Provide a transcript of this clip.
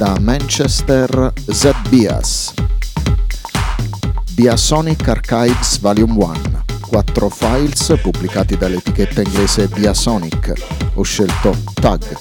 da Manchester Zed Bias. Biasonic Archives Volume 1, 4 files pubblicati dall'etichetta inglese Biasonic. Ho scelto Tag.